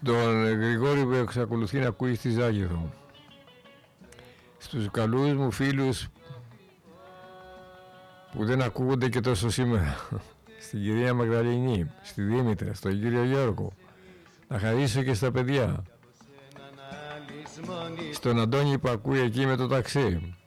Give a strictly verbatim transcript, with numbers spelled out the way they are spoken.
στον Γρηγόρη που εξακολουθεί να ακούει στη Ζάγεθο, στους καλούς μου φίλους που δεν ακούγονται και τόσο σήμερα, στην κυρία Μαγδαληνή, στη Δήμητρα, στον κύριο Γιώργο, να χαρίσω και στα παιδιά, στον Αντώνη που ακούει εκεί με το ταξί,